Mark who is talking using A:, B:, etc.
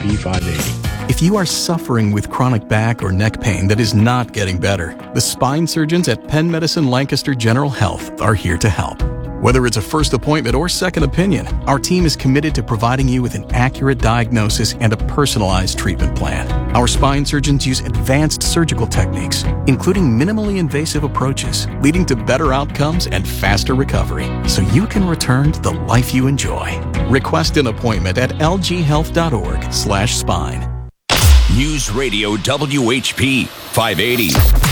A: LGB580.
B: If you are suffering with chronic back or neck pain that is not getting better, the spine surgeons at Penn Medicine Lancaster General Health are here to help. Whether it's a first appointment or second opinion, our team is committed to providing you with an accurate diagnosis and a personalized treatment plan. Our spine surgeons use advanced surgical techniques, including minimally invasive approaches, leading to better outcomes and faster recovery, so you can return to the life you enjoy. Request an appointment at lghealth.org/spine.
C: News Radio WHP 580.